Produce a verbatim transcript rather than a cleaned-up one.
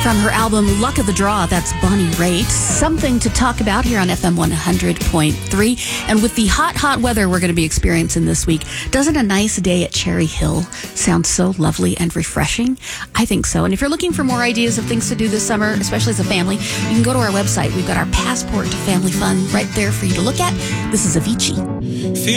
From her album Luck of the Draw, that's Bonnie Raitt. Something to talk about here on F M one hundred point three. And with the hot, hot weather we're going to be experiencing this week, doesn't a nice day at Cherry Hill sound so lovely and refreshing? I think so. And if you're looking for more ideas of things to do this summer, especially as a family, you can go to our website. We've got our passport to family fun right there for you to look at. This is Avicii.